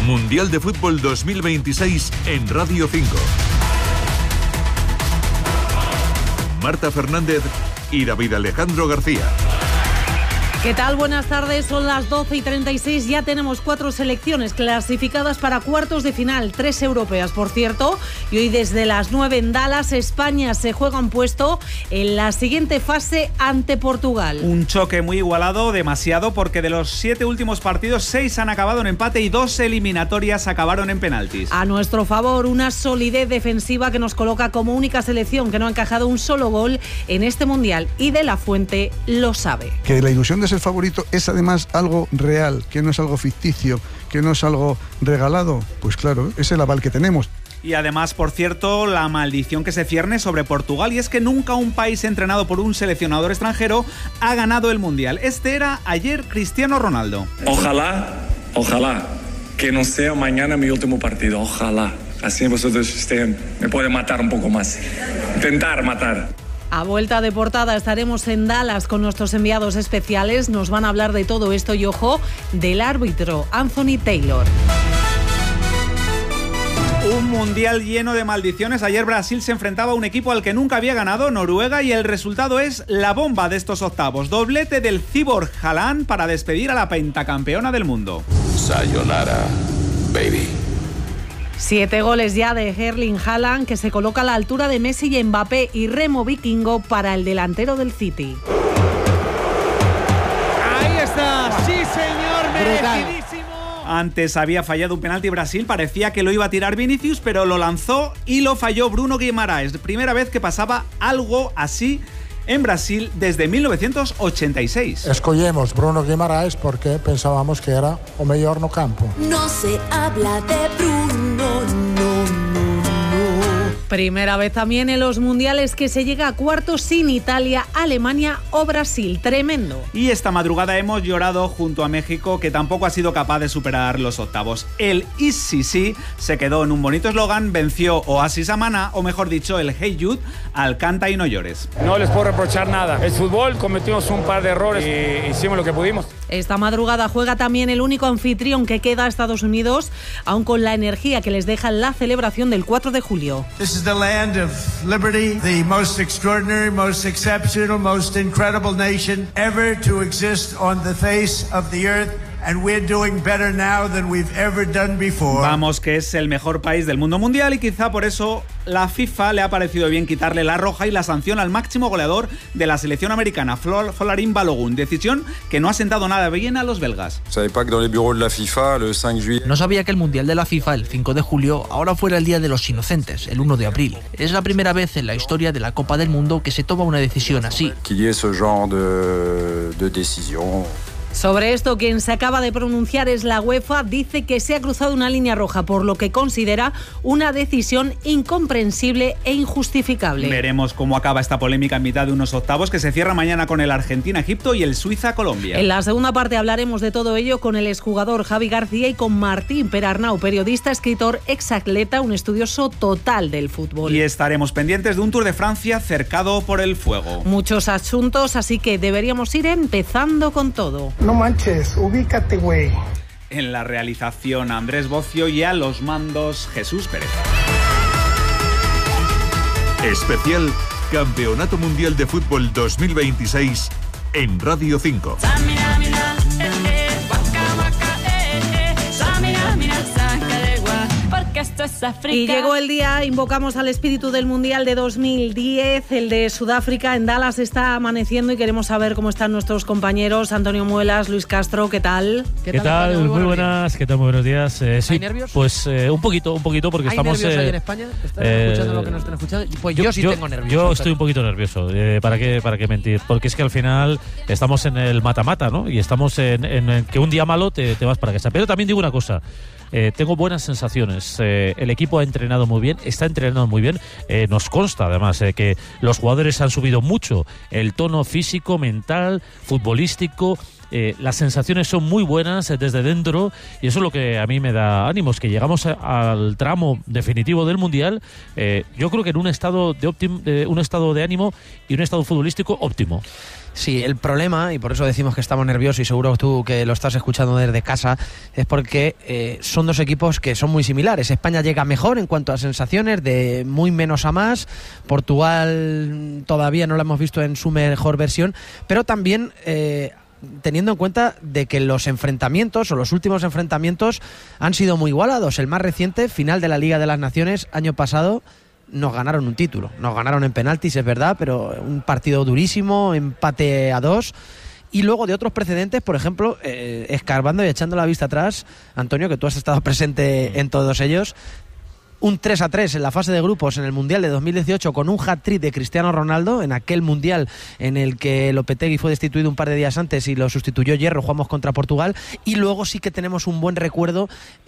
Mundial de Fútbol 2026 en Radio 5. Marta Fernández y David Alejandro García. ¿Qué tal? Buenas tardes, son las 12:36, ya tenemos 4 selecciones clasificadas para cuartos de final, 3 europeas, por cierto, y hoy desde las 9 en Dallas, España se juega un puesto en la siguiente fase ante Portugal. Un choque muy igualado, demasiado, porque de los 7 últimos partidos, 6 han acabado en empate y 2 eliminatorias acabaron en penaltis. A nuestro favor, una solidez defensiva que nos coloca como única selección que no ha encajado un solo gol en este Mundial, y De la Fuente lo sabe. Que la ilusión de ser favorito es además algo real, que no es algo ficticio, que no es algo regalado, pues claro, es el aval que tenemos. Y además, por cierto, la maldición que se cierne sobre Portugal, y es que nunca un país entrenado por un seleccionador extranjero ha ganado el Mundial. Este era ayer Cristiano Ronaldo. Ojalá que no sea mañana mi último partido, ojalá. Así vosotros me pueden matar un poco más, intentar matar. A vuelta de portada estaremos en Dallas con nuestros enviados especiales. Nos van a hablar de todo esto y, ojo, del árbitro Anthony Taylor. Un mundial lleno de maldiciones. Ayer Brasil se enfrentaba a un equipo al que nunca había ganado, Noruega, y el resultado es la bomba de estos octavos. Doblete del Cyborg Haaland para despedir a la pentacampeona del mundo. Sayonara, baby. 7 goles ya de Erling Haaland, que se coloca a la altura de Messi y Mbappé, y remo vikingo para el delantero del City. Ahí está, sí señor, merecidísimo. Antes había fallado un penalti Brasil, parecía que lo iba a tirar Vinicius, pero lo lanzó y lo falló Bruno Guimaraes. Primera vez que pasaba algo así en Brasil desde 1986. Escollemos Bruno Guimaraes porque pensábamos que era o mellor no campo. No se habla de Bruno, no. Primera vez también en los mundiales que se llega a cuartos sin Italia, Alemania o Brasil. Tremendo. Y esta madrugada hemos llorado junto a México, que tampoco ha sido capaz de superar los octavos. El ICC se quedó en un bonito eslogan, venció Oasis a Maná, o mejor dicho, el Hey Jude al Canta y no llores. No les puedo reprochar nada. Es fútbol, cometimos un par de errores y hicimos lo que pudimos. Esta madrugada juega también el único anfitrión que queda, Estados Unidos, aun con la energía que les deja la celebración del 4 de julio. This is the land of liberty, the most extraordinary, most exceptional, most incredible nation ever to exist on the face of the earth. And we're doing better now than we've ever done before. Vamos, que es el mejor país del mundo mundial, y quizá por eso la FIFA le ha parecido bien quitarle la roja y la sanción al máximo goleador de la selección americana, Folarin Balogun. Decisión que no ha sentado nada bien a los belgas. No sabía que el Mundial de la FIFA, el 5 de julio, ahora fuera el Día de los Inocentes, el 1 de abril. Es la primera vez en la historia de la Copa del Mundo que se toma una decisión así. Sobre esto, quien se acaba de pronunciar es la UEFA. Dice que se ha cruzado una línea roja, por lo que considera una decisión incomprensible e injustificable. Veremos cómo acaba esta polémica en mitad de unos octavos que se cierra mañana con el Argentina-Egipto y el Suiza-Colombia. En la segunda parte hablaremos de todo ello con el exjugador Javi García y con Martín Perarnau, periodista, escritor, exacatleta, un estudioso total del fútbol. Y estaremos pendientes de un Tour de Francia cercado por el fuego. Muchos asuntos, así que deberíamos ir empezando con todo. No manches, ubícate, güey. En la realización, Andrés Bocio, y a los mandos, Jesús Pérez. Especial Campeonato Mundial de Fútbol 2026 en Radio 5. Y llegó el día, invocamos al espíritu del Mundial de 2010, el de Sudáfrica. En Dallas está amaneciendo y queremos saber cómo están nuestros compañeros. Antonio Muelas, Luis Castro, ¿qué tal? ¿Qué tal? Muy buenas, ¿qué tal? Muy buenos días. ¿Hay nervios? Pues un poquito, porque ¿Hay estamos... nervios ahí en España? ¿Están escuchando lo que nos están escuchando? Pues yo sí tengo nervios. Yo estoy un poquito nervioso, ¿para qué mentir? Porque es que al final estamos en el mata-mata, ¿no? Y estamos en que un día malo te vas para casa. Pero también digo una cosa. Tengo buenas sensaciones. El equipo ha entrenado muy bien, está entrenando muy bien. Nos consta, además, que los jugadores han subido mucho el tono físico, mental, futbolístico. Las sensaciones son muy buenas desde dentro, y eso es lo que a mí me da ánimos, que llegamos al tramo definitivo del Mundial, yo creo que en un estado de ánimo y un estado futbolístico óptimo. Sí, el problema, y por eso decimos que estamos nerviosos, y seguro tú que lo estás escuchando desde casa, es porque son dos equipos que son muy similares. España llega mejor en cuanto a sensaciones, de muy menos a más. Portugal todavía no lo hemos visto en su mejor versión, pero también teniendo en cuenta de que los enfrentamientos o los últimos enfrentamientos han sido muy igualados. El más reciente, final de la Liga de las Naciones, año pasado, nos ganaron un título. Nos ganaron en penaltis, es verdad, pero un partido durísimo, empate a 2. Y luego de otros precedentes, por ejemplo, escarbando y echando la vista atrás, Antonio, que tú has estado presente en todos ellos, un 3-3 en la fase de grupos en el Mundial de 2018 con un hat-trick de Cristiano Ronaldo, en aquel Mundial en el que Lopetegui fue destituido un par de días antes y lo sustituyó Hierro. Jugamos contra Portugal, y luego sí que tenemos un buen recuerdo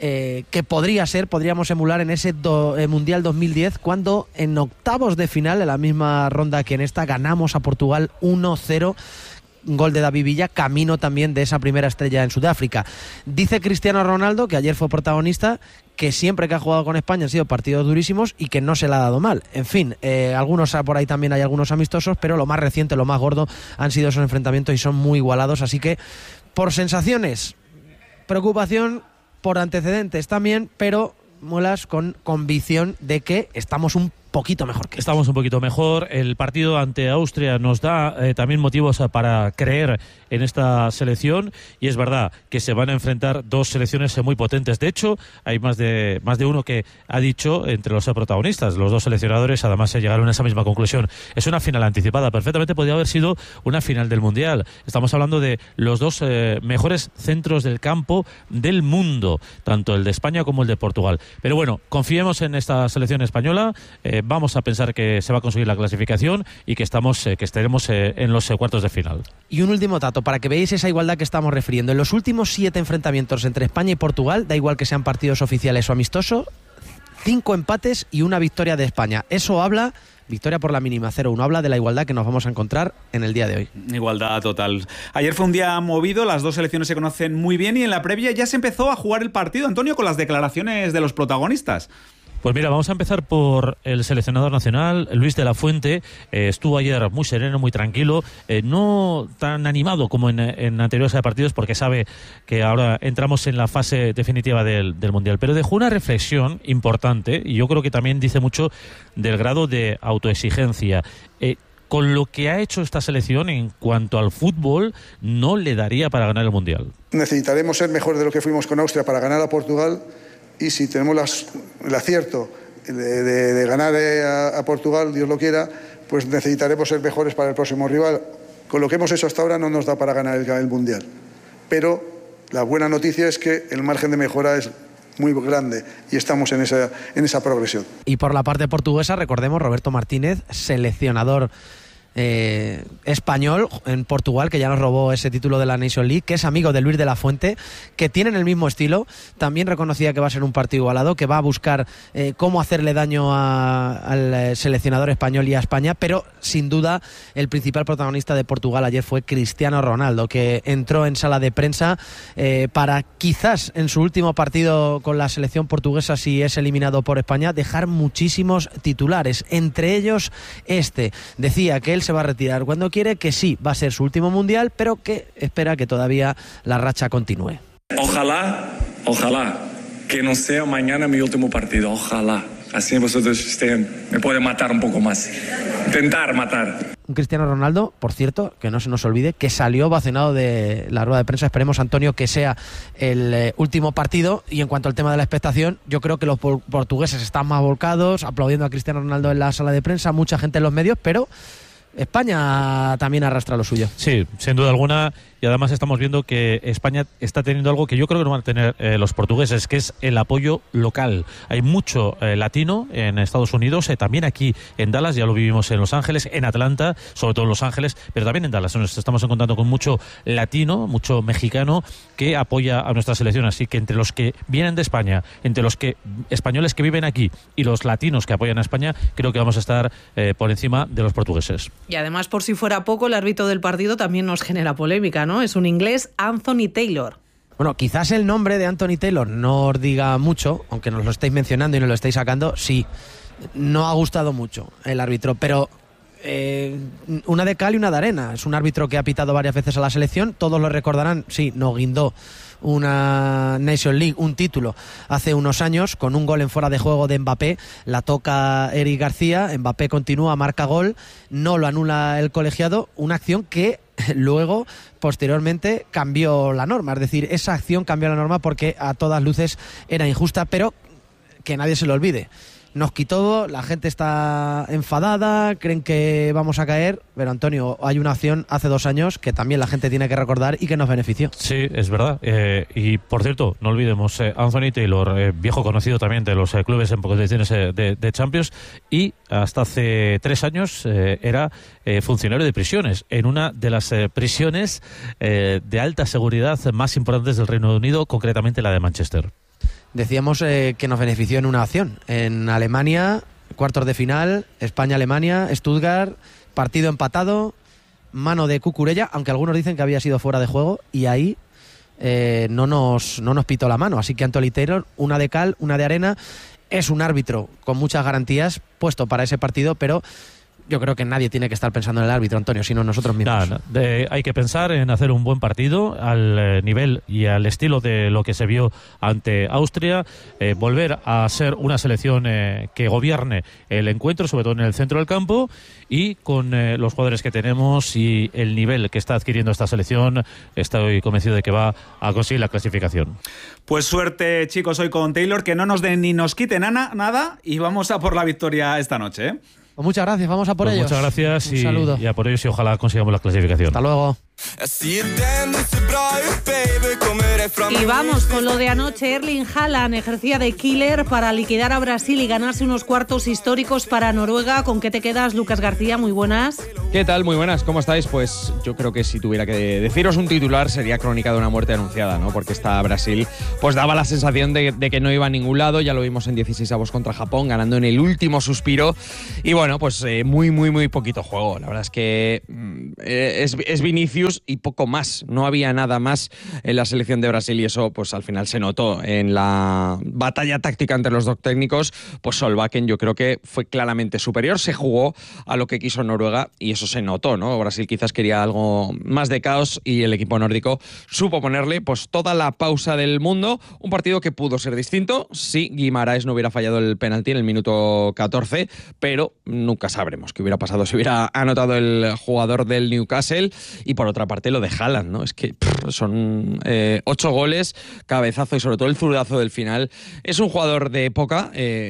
que podríamos emular en ese Mundial 2010, cuando en octavos de final, en la misma ronda que en esta, ganamos a Portugal 1-0. Gol de David Villa, camino también de esa primera estrella en Sudáfrica. Dice Cristiano Ronaldo, que ayer fue protagonista, que siempre que ha jugado con España han sido partidos durísimos y que no se le ha dado mal. En fin, algunos por ahí también hay algunos amistosos, pero lo más reciente, lo más gordo, han sido esos enfrentamientos y son muy igualados. Así que, por sensaciones, preocupación, por antecedentes también, pero muelas con convicción de que estamos un poquito mejor que estamos un poquito mejor. El partido ante Austria nos da también motivos para creer en esta selección, y es verdad que se van a enfrentar dos selecciones muy potentes. De hecho, hay más de uno que ha dicho entre los protagonistas, los dos seleccionadores, además se llegaron a esa misma conclusión. Es una final anticipada, perfectamente podría haber sido una final del Mundial. Estamos hablando de los dos mejores centros del campo del mundo, tanto el de España como el de Portugal. Pero bueno, confiemos en esta selección española. Vamos a pensar que se va a conseguir la clasificación y que estaremos en los cuartos de final. Y un último dato, para que veáis esa igualdad que estamos refiriendo. En los últimos 7 enfrentamientos entre España y Portugal, da igual que sean partidos oficiales o amistosos, 5 empates y una victoria de España. Eso habla, victoria por la mínima, 0-1, habla de la igualdad que nos vamos a encontrar en el día de hoy. Igualdad total. Ayer fue un día movido, las dos selecciones se conocen muy bien, y en la previa ya se empezó a jugar el partido, Antonio, con las declaraciones de los protagonistas. Pues mira, vamos a empezar por el seleccionador nacional, Luis de la Fuente. Estuvo ayer muy sereno, muy tranquilo, no tan animado como en anteriores partidos, porque sabe que ahora entramos en la fase definitiva del Mundial. Pero dejó una reflexión importante, y yo creo que también dice mucho del grado de autoexigencia. Con lo que ha hecho esta selección en cuanto al fútbol, no le daría para ganar el Mundial. Necesitaremos ser mejor de lo que fuimos con Austria para ganar a Portugal. Y si tenemos el acierto de ganar a Portugal, Dios lo quiera, pues necesitaremos ser mejores para el próximo rival. Con lo que hemos hecho hasta ahora no nos da para ganar el Mundial. Pero la buena noticia es que el margen de mejora es muy grande y estamos en esa progresión. Y por la parte portuguesa, recordemos, Roberto Martínez, seleccionador español en Portugal, que ya nos robó ese título de la Nation League, que es amigo de Luis de la Fuente, que tienen el mismo estilo. También reconocía que va a ser un partido igualado, que va a buscar cómo hacerle daño al seleccionador español y a España, pero sin duda el principal protagonista de Portugal ayer fue Cristiano Ronaldo, que entró en sala de prensa para quizás en su último partido con la selección portuguesa, si es eliminado por España, dejar muchísimos titulares, entre ellos decía que él se va a retirar cuando quiere, que sí, va a ser su último Mundial, pero que espera que todavía la racha continúe. Ojalá que no sea mañana mi último partido, ojalá. Así vosotros me pueden matar un poco más, intentar matar. Un Cristiano Ronaldo, por cierto, que no se nos olvide, que salió vacionado de la rueda de prensa. Esperemos, Antonio, que sea el último partido. Y en cuanto al tema de la expectación, yo creo que los portugueses están más volcados, aplaudiendo a Cristiano Ronaldo en la sala de prensa, mucha gente en los medios, pero España también arrastra lo suyo. Sí, sin duda alguna, y además estamos viendo que España está teniendo algo que yo creo que no van a tener los portugueses, que es el apoyo local. Hay mucho latino en Estados Unidos, también aquí en Dallas, ya lo vivimos en Los Ángeles, en Atlanta, sobre todo en Los Ángeles, pero también en Dallas. Nos estamos encontrando con mucho latino, mucho mexicano que apoya a nuestra selección, así que entre los que vienen de España, entre los que españoles que viven aquí y los latinos que apoyan a España, creo que vamos a estar por encima de los portugueses. Y además, por si fuera poco, el árbitro del partido también nos genera polémica, ¿no? Es un inglés, Anthony Taylor. Bueno, quizás el nombre de Anthony Taylor no os diga mucho, aunque nos lo estáis mencionando y nos lo estáis sacando. Sí, no ha gustado mucho el árbitro, pero una de cal y una de arena. Es un árbitro que ha pitado varias veces a la selección, todos lo recordarán, sí, no guindó una Nation League, un título hace unos años con un gol en fuera de juego de Mbappé, la toca Eric García, Mbappé continúa, marca gol, no lo anula el colegiado, una acción que luego posteriormente cambió la norma, es decir, esa acción cambió la norma porque a todas luces era injusta, pero que nadie se lo olvide. Nos quitó, la gente está enfadada, creen que vamos a caer, pero Antonio, hay una acción hace 2 años que también la gente tiene que recordar y que nos benefició. Sí, es verdad. Y por cierto, no olvidemos, Anthony Taylor, viejo conocido también de los clubes en competiciones de Champions, y hasta hace 3 años era funcionario de prisiones, en una de las prisiones de alta seguridad más importantes del Reino Unido, concretamente la de Manchester. Decíamos que nos benefició en una acción. En Alemania, cuartos de final, España-Alemania, Stuttgart, partido empatado, mano de Cucurella, aunque algunos dicen que había sido fuera de juego, y ahí no nos pitó la mano. Así que Anthony Taylor, una de cal, una de arena, es un árbitro con muchas garantías puesto para ese partido, pero yo creo que nadie tiene que estar pensando en el árbitro, Antonio, sino nosotros mismos. Hay que pensar en hacer un buen partido al nivel y al estilo de lo que se vio ante Austria, volver a ser una selección que gobierne el encuentro, sobre todo en el centro del campo, y con los jugadores que tenemos y el nivel que está adquiriendo esta selección, estoy convencido de que va a conseguir la clasificación. Pues suerte, chicos, hoy con Taylor, que no nos den ni nos quiten nada, y vamos a por la victoria esta noche, ¿eh? Pues muchas gracias, vamos a por ellos. Muchas gracias un saludo. Y a por ellos, y ojalá consigamos la clasificación. Hasta luego. Y vamos con lo de anoche. Erling Haaland ejercía de killer para liquidar a Brasil y ganarse unos cuartos históricos para Noruega. ¿Con qué te quedas, Lucas García? Muy buenas. ¿Qué tal? Muy buenas, ¿cómo estáis? Pues yo creo que si tuviera que deciros un titular sería crónica de una muerte anunciada, ¿no? Porque esta Brasil pues daba la sensación de que no iba a ningún lado. Ya lo vimos en 16avos contra Japón, ganando en el último suspiro. Y bueno, pues muy poquito juego. La verdad es que es Vinicius y poco más. No había nada más en la selección de Brasil, y eso pues al final se notó en la batalla táctica entre los dos técnicos. Pues Solbakken yo creo que fue claramente superior, se jugó a lo que quiso Noruega y eso se notó, ¿no? Brasil quizás quería algo más de caos y el equipo nórdico supo ponerle pues toda la pausa del mundo. Un partido que pudo ser distinto si Guimaraes no hubiera fallado el penalti en el minuto 14, pero nunca sabremos qué hubiera pasado si hubiera anotado el jugador del Newcastle. Y por otra parte lo de Haaland, ¿no? Es que son 8 goles, cabezazo y sobre todo el zurdazo del final. Es un jugador de época,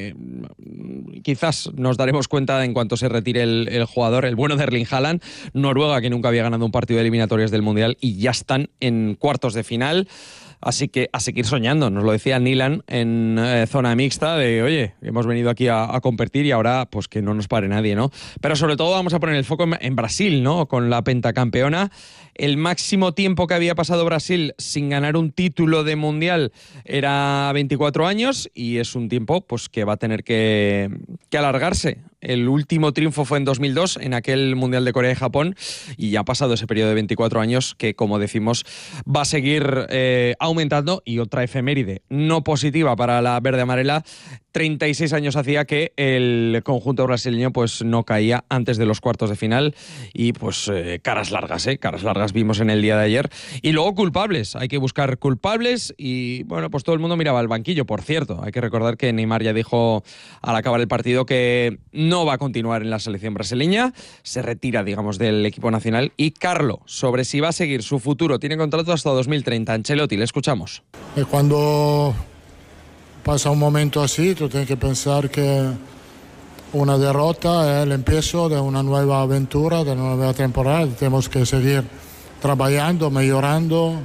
quizás nos daremos cuenta en cuanto se retire el jugador, el bueno de Erling Haaland. Noruega, que nunca había ganado un partido de eliminatorias del Mundial, y ya están en cuartos de final. Así que a seguir soñando, nos lo decía Nilan en zona mixta, de oye, hemos venido aquí a competir y ahora pues que no nos pare nadie, ¿no? Pero sobre todo vamos a poner el foco en Brasil, ¿no? Con la pentacampeona. El máximo tiempo que había pasado Brasil sin ganar un título de mundial era 24 años y es un tiempo pues que va a tener que alargarse. El último triunfo fue en 2002, en aquel Mundial de Corea y Japón, y ya ha pasado ese periodo de 24 años que, como decimos, va a seguir aumentando. Y otra efeméride no positiva para la verde-amarela: 36 años hacía que el conjunto brasileño pues no caía antes de los cuartos de final, y pues caras largas vimos en el día de ayer. Y luego culpables, hay que buscar culpables, y bueno, pues todo el mundo miraba al banquillo. Por cierto, hay que recordar que Neymar ya dijo al acabar el partido que no va a continuar en la selección brasileña, se retira, digamos, del equipo nacional. Y Carlo, sobre si va a seguir su futuro, tiene contrato hasta 2030. Ancelotti, le escuchamos. Cuando pasa un momento así, tú tienes que pensar que una derrota es el empiezo de una nueva aventura, de una nueva temporada. Tenemos que seguir trabajando, mejorando,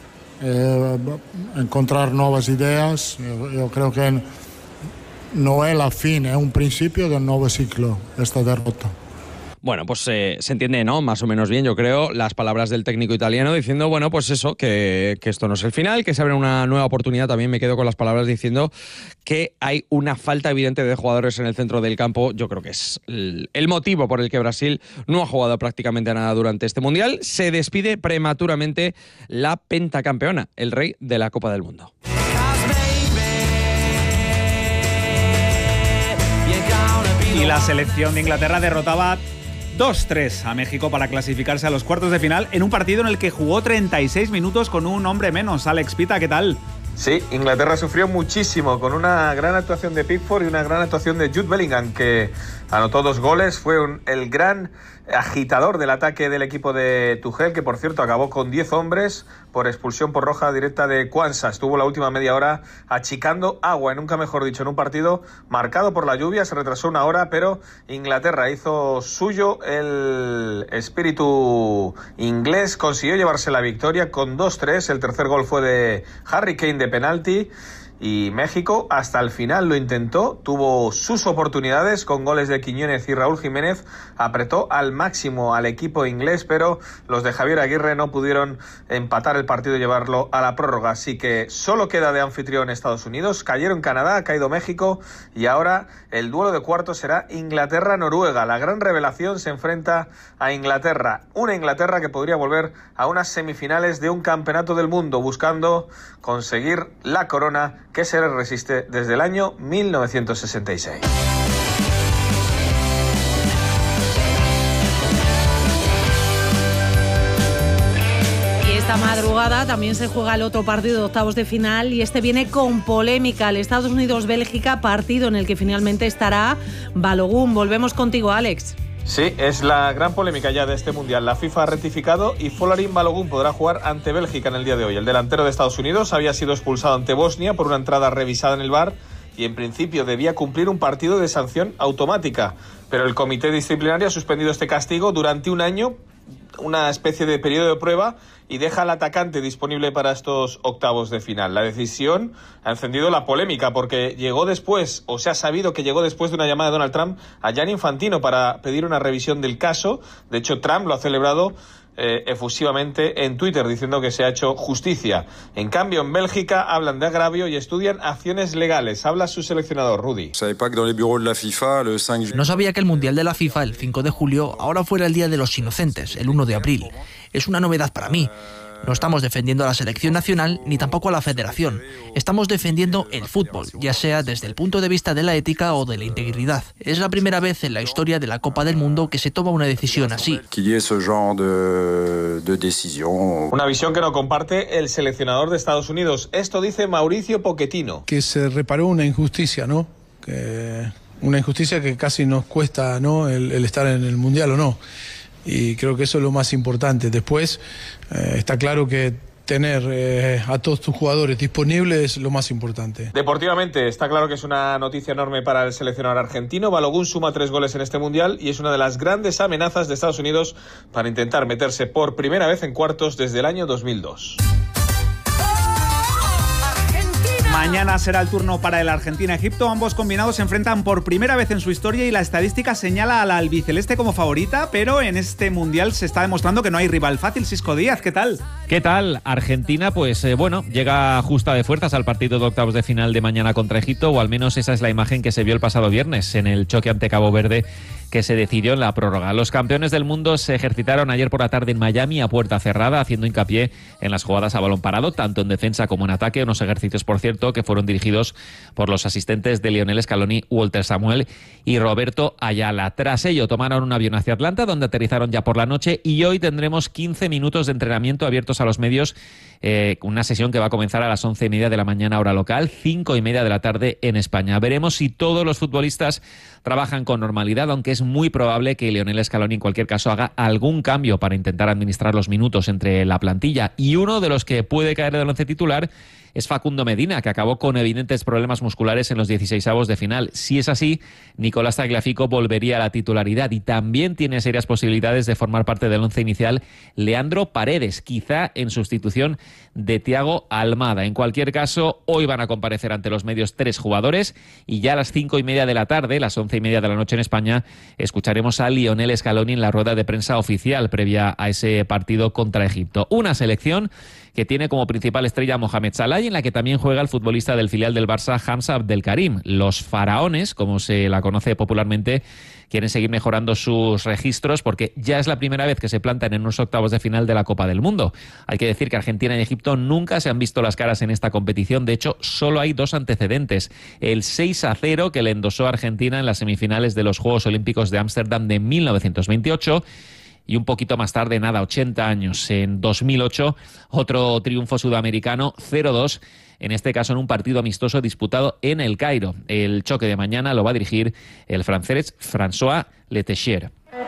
encontrar nuevas ideas. Yo creo que no es la fin, es un principio del nuevo ciclo, esta derrota. Bueno, pues se entiende, ¿no? Más o menos bien, yo creo, las palabras del técnico italiano diciendo, bueno, pues eso, que esto no es el final, que se abre una nueva oportunidad. También me quedo con las palabras diciendo que hay una falta evidente de jugadores en el centro del campo. Yo creo que es el motivo por el que Brasil no ha jugado prácticamente a nada durante este Mundial. Se despide prematuramente la pentacampeona, el rey de la Copa del Mundo. Y la selección de Inglaterra derrotaba 2-3 a México para clasificarse a los cuartos de final en un partido en el que jugó 36 minutos con un hombre menos. Alex Pita, ¿qué tal? Sí, Inglaterra sufrió muchísimo con una gran actuación de Pickford y una gran actuación de Jude Bellingham, que anotó 2 goles, fue el gran agitador del ataque del equipo de Tuchel, que por cierto acabó con 10 hombres por expulsión por roja directa de Quansah. Estuvo la última media hora achicando agua, nunca mejor dicho, en un partido marcado por la lluvia. Se retrasó 1 hora, pero Inglaterra hizo suyo el espíritu inglés, consiguió llevarse la victoria con 2-3. El tercer gol fue de Harry Kane de penalti. Y México hasta el final lo intentó, tuvo sus oportunidades con goles de Quiñónez y Raúl Jiménez, apretó al máximo al equipo inglés, pero los de Javier Aguirre no pudieron empatar el partido y llevarlo a la prórroga. Así que solo queda de anfitrión Estados Unidos, cayeron Canadá, ha caído México y ahora el duelo de cuartos será Inglaterra-Noruega. La gran revelación se enfrenta a Inglaterra, una Inglaterra que podría volver a unas semifinales de un campeonato del mundo buscando conseguir la corona que se le resiste desde el año 1966. Y esta madrugada también se juega el otro partido de octavos de final y este viene con polémica. El Estados Unidos-Bélgica, partido en el que finalmente estará Balogun. Volvemos contigo, Alex. Sí, es la gran polémica ya de este Mundial. La FIFA ha rectificado y Folarin Balogun podrá jugar ante Bélgica en el día de hoy. El delantero de Estados Unidos había sido expulsado ante Bosnia por una entrada revisada en el VAR y en principio debía cumplir un partido de sanción automática. Pero el comité disciplinario ha suspendido este castigo durante 1 año, una especie de periodo de prueba, y deja al atacante disponible para estos octavos de final. La decisión ha encendido la polémica porque llegó después, o se ha sabido que llegó después de una llamada de Donald Trump a Gianni Infantino para pedir una revisión del caso. De hecho, Trump lo ha celebrado efusivamente en Twitter, diciendo que se ha hecho justicia. En cambio, en Bélgica hablan de agravio y estudian acciones legales. Habla su seleccionador, Rudy. No sabía que el Mundial de la FIFA, el 5 de julio, ahora fuera el Día de los Inocentes, el 1 de abril. Es una novedad para mí. No estamos defendiendo a la selección nacional ni tampoco a la federación. Estamos defendiendo el fútbol, ya sea desde el punto de vista de la ética o de la integridad. Es la primera vez en la historia de la Copa del Mundo que se toma una decisión así. Una visión que no comparte el seleccionador de Estados Unidos. Esto dice Mauricio Pochettino. Que se reparó una injusticia, ¿no? Una injusticia que casi nos cuesta, ¿no? el estar en el Mundial o no. Y creo que eso es lo más importante. Después, está claro que tener a todos tus jugadores disponibles es lo más importante. Deportivamente, está claro que es una noticia enorme para el seleccionador argentino. Balogun suma 3 goles en este Mundial y es una de las grandes amenazas de Estados Unidos para intentar meterse por primera vez en cuartos desde el año 2002. Mañana será el turno para el Argentina-Egipto. Ambos combinados se enfrentan por primera vez en su historia y la estadística señala a la albiceleste como favorita, pero en este Mundial se está demostrando que no hay rival fácil. Sisco Díaz, ¿qué tal? ¿Qué tal? Argentina, pues llega justa de fuerzas al partido de octavos de final de mañana contra Egipto, o al menos esa es la imagen que se vio el pasado viernes en el choque ante Cabo Verde que se decidió en la prórroga. Los campeones del mundo se ejercitaron ayer por la tarde en Miami a puerta cerrada, haciendo hincapié en las jugadas a balón parado, tanto en defensa como en ataque, unos ejercicios, por cierto, que fueron dirigidos por los asistentes de Lionel Scaloni, Walter Samuel y Roberto Ayala. Tras ello, tomaron un avión hacia Atlanta, donde aterrizaron ya por la noche, y hoy tendremos 15 minutos de entrenamiento abiertos a los medios, una sesión que va a comenzar a las 11:30 de la mañana hora local, 5:30 de la tarde en España. Veremos si todos los futbolistas trabajan con normalidad, aunque es muy probable que Lionel Scaloni en cualquier caso haga algún cambio para intentar administrar los minutos entre la plantilla, y uno de los que puede caer del once titular es Facundo Medina, que acabó con evidentes problemas musculares en los 16avos de final. Si es así, Nicolás Tagliafico volvería a la titularidad, y también tiene serias posibilidades de formar parte del once inicial Leandro Paredes, quizá en sustitución de Thiago Almada. En cualquier caso, hoy van a comparecer ante los medios 3 jugadores, y ya a las 5:30 de la tarde, las 11:30 de la noche en España, escucharemos a Lionel Scaloni en la rueda de prensa oficial previa a ese partido contra Egipto. Una selección que tiene como principal estrella a Mohamed Salah y en la que también juega el futbolista del filial del Barça, Hamza Abdelkarim. Los faraones, como se la conoce popularmente, quieren seguir mejorando sus registros porque ya es la primera vez que se plantan en unos octavos de final de la Copa del Mundo. Hay que decir que Argentina y Egipto nunca se han visto las caras en esta competición. De hecho, solo hay 2 antecedentes. El 6-0 que le endosó a Argentina en las semifinales de los Juegos Olímpicos de Ámsterdam de 1928 y un poquito más tarde, 80 años, en 2008, otro triunfo sudamericano, 0-2, en este caso en un partido amistoso disputado en El Cairo. El choque de mañana lo va a dirigir el francés François Letechère.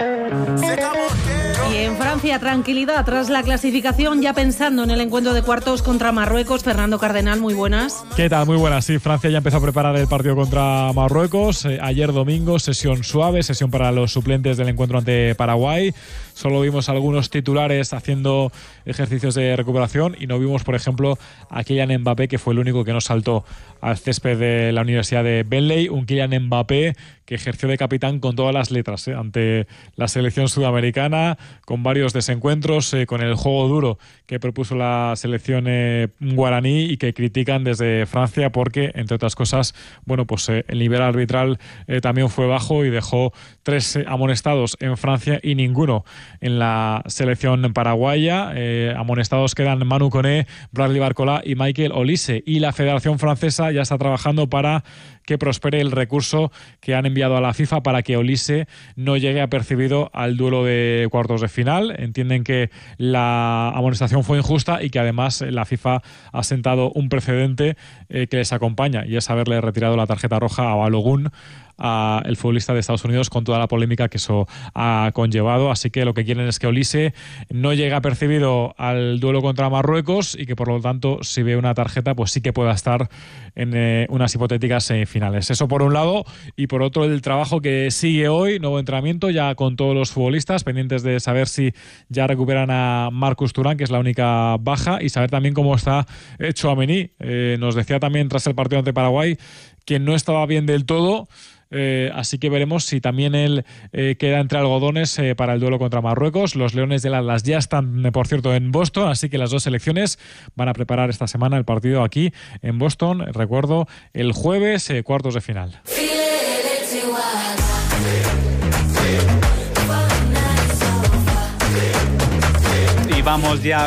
Y en Francia, tranquilidad tras la clasificación, ya pensando en el encuentro de cuartos contra Marruecos. Fernando Cardenal, muy buenas. ¿Qué tal? Muy buenas. Sí, Francia ya empezó a preparar el partido contra Marruecos. Ayer domingo, sesión suave, sesión para los suplentes del encuentro ante Paraguay. Solo vimos algunos titulares haciendo ejercicios de recuperación y no vimos, por ejemplo, a Kylian Mbappé, que fue el único que no saltó al césped de la Universidad de Bentley. Un Kylian Mbappé que ejerció de capitán con todas las letras ante la selección sudamericana, con varios desencuentros, con el juego duro que propuso la selección guaraní y que critican desde Francia porque, entre otras cosas, bueno, pues el nivel arbitral también fue bajo y dejó 3 amonestados en Francia y ninguno en la selección paraguaya. Amonestados quedan Manu Koné, Bradley Barcola y Michael Olise, y la Federación Francesa ya está trabajando para que prospere el recurso que han enviado a la FIFA para que Olise no llegue apercibido al duelo de cuartos de final. Entienden que la amonestación fue injusta y que además la FIFA ha sentado un precedente que les acompaña, y es haberle retirado la tarjeta roja a Balogun, el futbolista de Estados Unidos, con toda la polémica que eso ha conllevado. Así que lo que quieren es que Olise no llegue apercibido al duelo contra Marruecos y que, por lo tanto, si ve una tarjeta, pues sí que pueda estar en unas hipotéticas semifinales. Eso por un lado, y por otro el trabajo que sigue hoy, nuevo entrenamiento ya con todos los futbolistas, pendientes de saber si ya recuperan a Marcus Thuram, que es la única baja, y saber también cómo está Tchouaméni. Nos decía también tras el partido ante Paraguay que no estaba bien del todo. Así que veremos si también él queda entre algodones para el duelo contra Marruecos. Los Leones del Atlas ya están, por cierto, en Boston, así que las dos selecciones van a preparar esta semana el partido aquí en Boston. Recuerdo, el jueves, cuartos de final. Y vamos ya